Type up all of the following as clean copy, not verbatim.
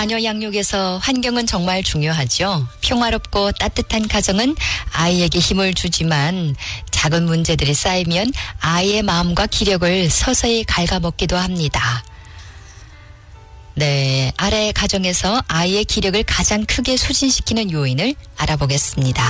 자녀 양육에서 환경은 정말 중요하죠. 평화롭고 따뜻한 가정은 아이에게 힘을 주지만 작은 문제들이 쌓이면 아이의 마음과 기력을 서서히 갉아먹기도 합니다. 네, 아래 가정에서 아이의 기력을 가장 크게 소진시키는 요인을 알아보겠습니다.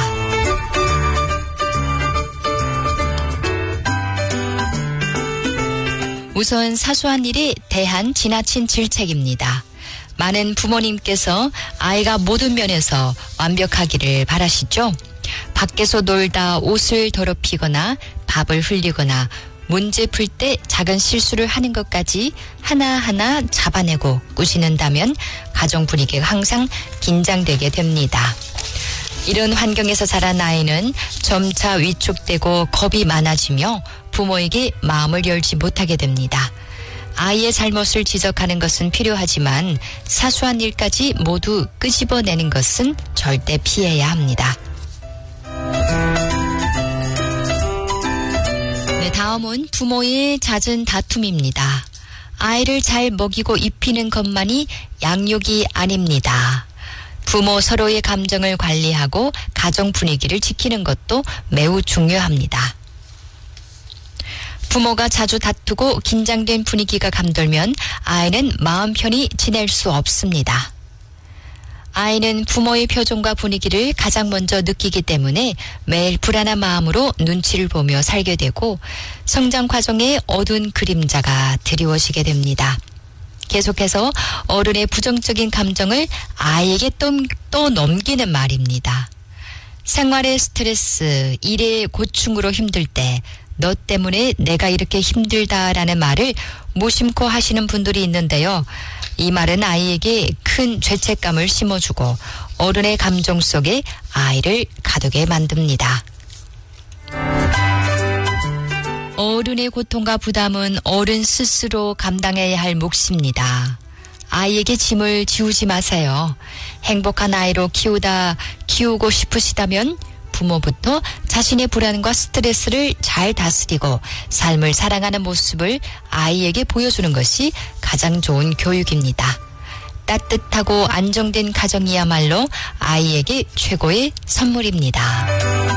우선 사소한 일에 대한 지나친 질책입니다. 많은 부모님께서 아이가 모든 면에서 완벽하기를 바라시죠. 밖에서 놀다 옷을 더럽히거나 밥을 흘리거나 문제 풀 때 작은 실수를 하는 것까지 하나하나 잡아내고 꾸짖는다면 가정 분위기가 항상 긴장되게 됩니다. 이런 환경에서 자란 아이는 점차 위축되고 겁이 많아지며 부모에게 마음을 열지 못하게 됩니다. 아이의 잘못을 지적하는 것은 필요하지만 사소한 일까지 모두 끄집어내는 것은 절대 피해야 합니다. 네, 다음은 부모의 잦은 다툼입니다. 아이를 잘 먹이고 입히는 것만이 양육이 아닙니다. 부모 서로의 감정을 관리하고 가정 분위기를 지키는 것도 매우 중요합니다. 부모가 자주 다투고 긴장된 분위기가 감돌면 아이는 마음 편히 지낼 수 없습니다. 아이는 부모의 표정과 분위기를 가장 먼저 느끼기 때문에 매일 불안한 마음으로 눈치를 보며 살게 되고 성장 과정에 어두운 그림자가 드리워지게 됩니다. 계속해서 어른의 부정적인 감정을 아이에게 또 넘기는 말입니다. 생활의 스트레스, 일의 고충으로 힘들 때 너 때문에 내가 이렇게 힘들다라는 말을 무심코 하시는 분들이 있는데요. 이 말은 아이에게 큰 죄책감을 심어주고 어른의 감정 속에 아이를 가두게 만듭니다. 어른의 고통과 부담은 어른 스스로 감당해야 할 몫입니다. 아이에게 짐을 지우지 마세요. 행복한 아이로 키우고 싶으시다면 부모부터 자신의 불안과 스트레스를 잘 다스리고 삶을 사랑하는 모습을 아이에게 보여주는 것이 가장 좋은 교육입니다. 따뜻하고 안정된 가정이야말로 아이에게 최고의 선물입니다.